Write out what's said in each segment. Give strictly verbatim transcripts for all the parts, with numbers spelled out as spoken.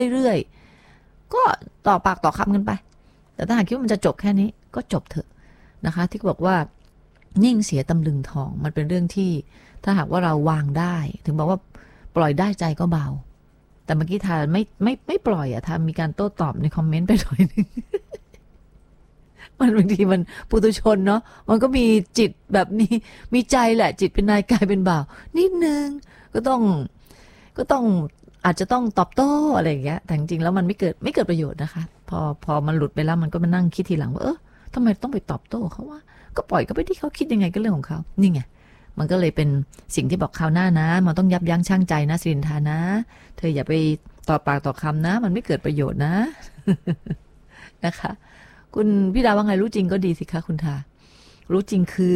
เรื่อยๆก็ต่อปากต่อคำกันไปแต่ถ้าหากคิดว่ามันจะจบแค่นี้ก็จบเถอะนะคะที่บอกว่านิ่งเสียตำลึงทองมันเป็นเรื่องที่ถ้าหากว่าเราวางได้ถึงบอกว่าปล่อยได้ใจก็เบาแต่เมื่อกี้ทาไม่ไม่ไม่ปล่อยอะทามีการโต้ตอบในคอมเมนต์ไปหน่อยนึง มันบางทีมันปุถุชนเนาะมันก็มีจิตแบบนี้มีใจแหละจิตเป็นนายกายเป็นบ่าวนิดนึงก็ต้องก็ต้องอาจจะต้องตอบโต้อะไรอย่างเงี้ยแต่จริงๆแล้วมันไม่เกิดไม่เกิดประโยชน์นะคะพอพอมันหลุดไปแล้วมันก็มานั่งคิดทีหลังว่าเออทำไมต้องไปตอบโต้เขาว่าก็ปล่อยก็ไปที่เขาคิดยังไงก็เรื่องของเขานี่ไงมันก็เลยเป็นสิ่งที่บอกคราวหน้านะมันต้องยับยั้งชั่งใจนะสิรินทานะเธออย่าไปต่อปากต่อคำนะมันไม่เกิดประโยชน์นะ นะคะคุณพี่ดาว่าไงรู้จริงก็ดีสิคะคุณทารู้จริงคือ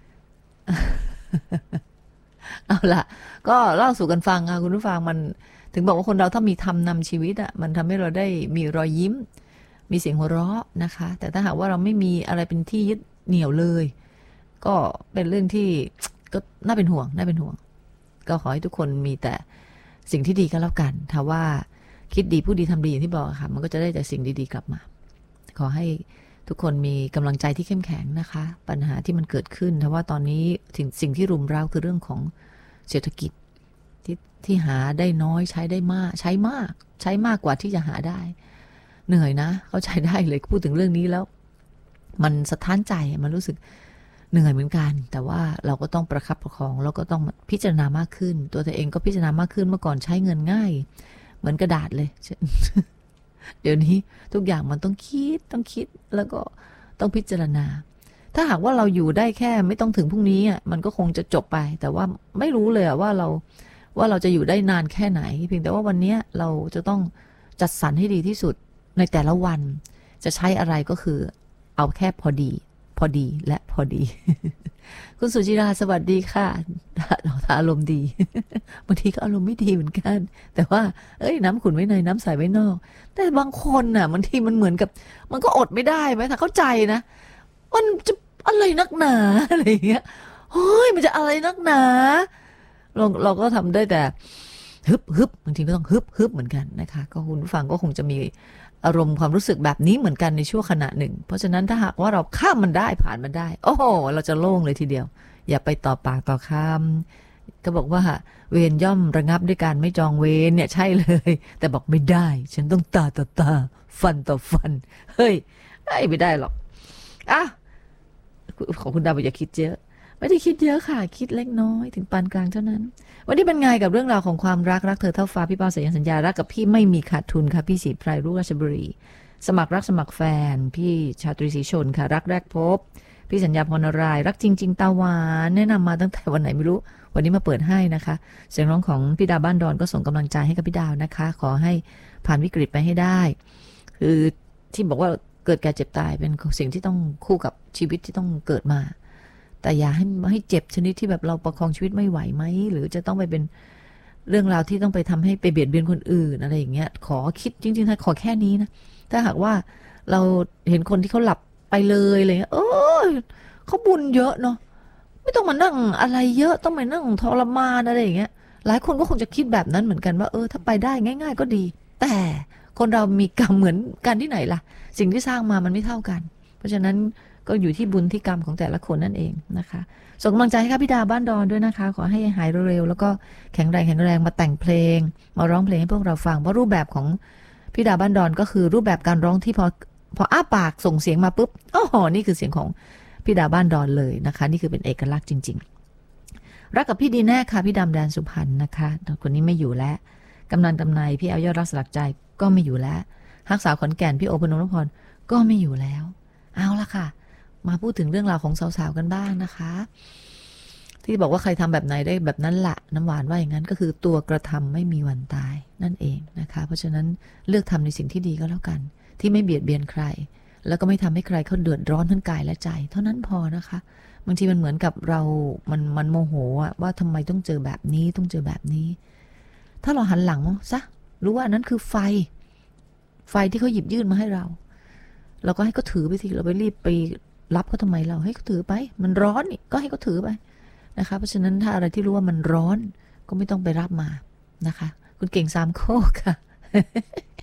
เอาล่ะก็เล่าสู่กันฟังค่ะคุณผู้ฟังมันถึงบอกว่าคนเราถ้ามีธรรมนำชีวิตอ่ะมันทำให้เราได้มีรอยยิ้มมีเสียงหัวเราะนะคะแต่ถ้าหากว่าเราไม่มีอะไรเป็นที่ยึดเหนี่ยวเลยก็เป็นเรื่องที่ก็น่าเป็นห่วงน่าเป็นห่วงก็ขอให้ทุกคนมีแต่สิ่งที่ดีก็แล้วกันถ้าว่าคิดดีพูดดีทำดีอย่างที่บอกค่ะมันก็จะได้แต่สิ่งดีๆกลับมาขอให้ทุกคนมีกำลังใจที่เข้มแข็งนะคะปัญหาที่มันเกิดขึ้นเพราะว่าตอนนี้สิ่งสิ่งที่รุมเร้าคือเรื่องของเศรษฐกิจที่ที่หาได้น้อยใช้ได้มากใช้มากใช้มากกว่าที่จะหาได้เหนื่อยนะเข้าใจได้เลยพูดถึงเรื่องนี้แล้วมันสะท้านใจมันรู้สึกเหนื่อยเหมือนกันแต่ว่าเราก็ต้องประคับประคองแล้วก็ต้องพิจารณามากขึ้นตัวเธอเองก็พิจารณามากขึ้นเมื่อก่อนใช้เงินง่ายเหมือนกระดาษเลย เดี๋ยวนี้ทุกอย่างมันต้องคิดต้องคิดแล้วก็ต้องพิจารณาถ้าหากว่าเราอยู่ได้แค่ไม่ต้องถึงพรุ่งนี้อ่ะมันก็คงจะจบไปแต่ว่าไม่รู้เลยว่าเราว่าเราจะอยู่ได้นานแค่ไหนเพียงแต่ว่าวันนี้เราจะต้องจัดสรรให้ดีที่สุดในแต่ละวันจะใช้อะไรก็คือเอาแค่พอดีพอดีและพอดี คุณสุจิราสวัสดีค่ะเราอารมณ์ดี บางทีก็อารมณ์ไม่ดีเหมือนกันแต่ว่าเอ้ยน้ำขุ่นไว้ในน้ำใสไว้นอกแต่บางคนน่ะบางทีมันเหมือนกับมันก็อดไม่ได้ไหมถ้าเข้าใจนะมันจะอะไรนักหนาอะไรอย่างเงี้ยเฮ้ยมันจะอะไรนักหนาเราเราก็ทำได้แต่ฮึบฮึบบางทีก็ต้องฮึบฮึบเหมือนกันนะคะก็คุณผู้ฟังก็คงจะมีอารมณ์ความรู้สึกแบบนี้เหมือนกันในช่วงขณะหนึ่งเพราะฉะนั้นถ้าหากว่าเราข้ามมันได้ผ่านมันได้โอ้โหเราจะโล่งเลยทีเดียวอย่าไปต่อปากต่อคำก็บอกว่าเวรย่อมระงับด้วยการไม่จองเวรเนี่ยใช่เลยแต่บอกไม่ได้ฉันต้องตาต่อตาฟันต่อฟันเฮ้ยไม่ได้หรอกอ่ะของคุณดาวอย่าคิดเยอะไม่ได้คิดเยอะค่ะคิดเล็กน้อยถึงปานกลางเท่านั้นวันนี้เป็นไงกับเรื่องราวของความรักรักเธอเท่าฟ้าพี่เป้าสายันสัญญารักกับพี่ไม่มีขาดทุนค่ะพี่ศรีไพรรุ่งราชบุรีสมัครรักสมัครแฟนพี่ชาตรีศรีชนค่ะรักแรกพบพี่สัญญาพรนารายรักจริงๆตาหวานแนะนำมาตั้งแต่วันไหนไม่รู้วันนี้มาเปิดให้นะคะเสียงร้องของพี่ดาวบ้านดอนก็ส่งกำลังใจให้กับพี่ดาวนะคะขอให้ผ่านวิกฤตไปให้ได้คือที่บอกว่าเกิดแก่เจ็บตายเป็นสิ่งที่ต้องคู่กับชีวิตที่ต้องเกิดมาแต่อย่าให้ให้เจ็บชนิดที่แบบเราประคองชีวิตไม่ไหวไหมหรือจะต้องไปเป็นเรื่องราวที่ต้องไปทำให้ไปเบียดเบียนคนอื่นอะไรอย่างเงี้ยขอคิดจริงๆถ้าขอแค่นี้นะถ้าหากว่าเราเห็นคนที่เขาหลับไปเลยอะไรเงี้ยเออเขาบุญเยอะเนาะไม่ต้องมานั่งอะไรเยอะต้องมานั่งทรมานอะไรอย่างเงี้ยหลายคนก็คงจะคิดแบบนั้นเหมือนกันว่าเออถ้าไปได้ง่ายๆก็ดีแต่คนเรามีกรรมเหมือนกันที่ไหนล่ะสิ่งที่สร้างมามันไม่เท่ากันเพราะฉะนั้นก็อยู่ที่บุญที่กรรมของแต่ละคนนั่นเองนะคะส่งกำลังใจให้ค่ะพี่ดาบ้านดอนด้วยนะคะขอให้หายเร็วๆแล้วก็แข็งแรงแข็งแรงมาแต่งเพลงมาร้องเพลงให้พวกเราฟังเพราะรูปแบบของพี่ดาบ้านดอนก็คือรูปแบบการร้องที่พอพออ้าปากส่งเสียงมาปุ๊บโอ้โหนี่คือเสียงของพี่ดาบ้านดอนเลยนะคะนี่คือเป็นเอกลักษณ์จริงๆรักกับพี่ดีแน่ค่ะพี่ดำแดนสุพรรณนะคะคนนี้ไม่อยู่แล้วกำนันกำไนพี่เอายอดรักสลักใจก็ไม่อยู่แล้วฮักสาวขอนแก่นพี่โอพนมนพรก็ไม่อยู่แล้วเอาละค่ะมาพูดถึงเรื่องราวของสาวๆกันบ้างนะคะที่บอกว่าใครทำแบบไหนได้แบบนั้นละน้ำหวานว่าอย่างนั้นก็คือตัวกระทำไม่มีวันตายนั่นเองนะคะเพราะฉะนั้นเลือกทำในสิ่งที่ดีก็แล้วกันที่ไม่เบียดเบียนใครแล้วก็ไม่ทำให้ใครเขาเดือดร้อนทั้งกายและใจเท่านั้นพอนะคะบางทีมันเหมือนกับเรามันมันโมโหว่าทำไมต้องเจอแบบนี้ต้องเจอแบบนี้ถ้าเราหันหลังซะรู้ว่านั้นคือไฟไฟที่เขาหยิบยื่นมาให้เราเราก็ให้เขาถือไปสิเราไปรีบไปรับเขาทำไมเราให้เขาถือไปมันร้อนนี่ก็ให้เขาถือไปนะคะเพราะฉะนั้นถ้าอะไรที่รู้ว่ามันร้อนก็ไม่ต้องไปรับมานะคะคุณเก่งสามโคกค่ะ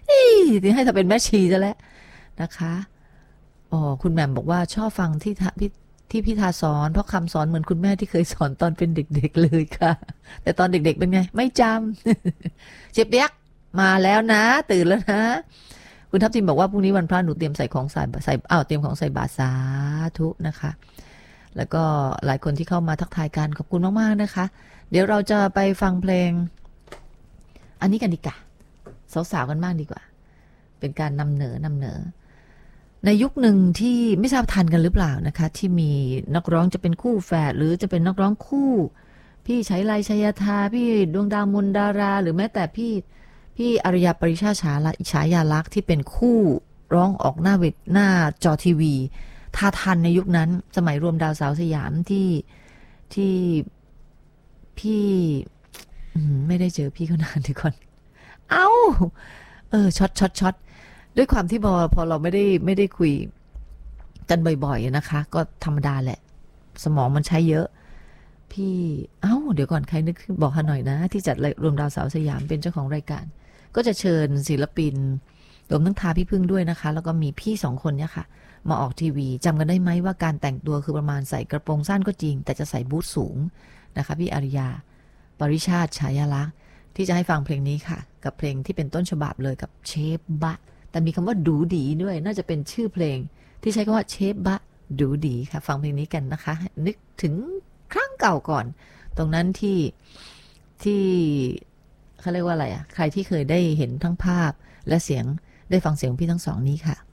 ที่ให้เธอเป็นแม่ชีซะแล้วนะคะอ๋อคุณแหม่มบอกว่าชอบฟังที่พี่ที่พี่ทาสอนเพราะคำสอนเหมือนคุณแม่ที่เคยสอนตอนเป็นเด็กๆเลยค่ะแต่ตอนเด็กๆเป็นไงไม่จำเจ็บเปียกมาแล้วนะตื่นแล้วนะคุณทัพทิมบอกว่าพรุ่งนี้วันพระหนูเตรียมใส่ของใส่ใส่อ้าวเตรียมของใส่บาตรสาธุนะคะแล้วก็หลายคนที่เข้ามาทักทายกันขอบคุณมากๆนะคะเดี๋ยวเราจะไปฟังเพลงอันนี้กันดีกว่าสาวๆกันมากดีกว่าเป็นการนำเหนอนำเหนอในยุคหนึ่งที่ไม่ทราบทันกันหรือเปล่านะคะที่มีนักร้องจะเป็นคู่แฝดหรือจะเป็นนักร้องคู่พี่ชัยไลชัยธาพี่ดวงดาวมนดาราหรือแม้แต่พี่พี่อารยาปริชาชาฉายาลักษณ์ที่เป็นคู่ร้องออกหน้าเวทหน้าจอทีวีท่าทันในยุคนั้นสมัยรวมดาวสาวสยามที่ที่พี่ไม่ได้เจอพี่เขานานเดี๋ยวก่อนเอ้าเออช็อตช็อตช็อตด้วยความที่พอพอเราไม่ได้ไม่ได้คุยกันบ่อยๆนะคะก็ธรรมดาแหละสมองมันใช้เยอะพี่เอ้าเดี๋ยวก่อนใครนึกบอกหน่อยนะที่จัดรวมดาวสาวสยามเป็นเจ้าของรายการก็จะเชิญศิลปินรวมทั้งทาพี่พึ่งด้วยนะคะแล้วก็มีพี่สองคนเนี่ยค่ะมาออกทีวีจำกันได้ไหมว่าการแต่งตัวคือประมาณใส่กระโปรงสั้นก็จริงแต่จะใส่บูทสูงนะคะพี่อารยาปริชาติฉายาลักษณ์ที่จะให้ฟังเพลงนี้ค่ะกับเพลงที่เป็นต้นฉบับเลยกับเชฟบะแต่มีคำว่าดูดีด้วยน่าจะเป็นชื่อเพลงที่ใช้คำว่าเชฟบะดูดีค่ะฟังเพลงนี้กันนะคะนึกถึงครั้งเก่าก่อนตรงนั้นที่ที่เขาเรียกว่าอะไรอ่ะใครที่เคยได้เห็นทั้งภาพและเสียงได้ฟังเสียงพี่ทั้งสองนี้ค่ะ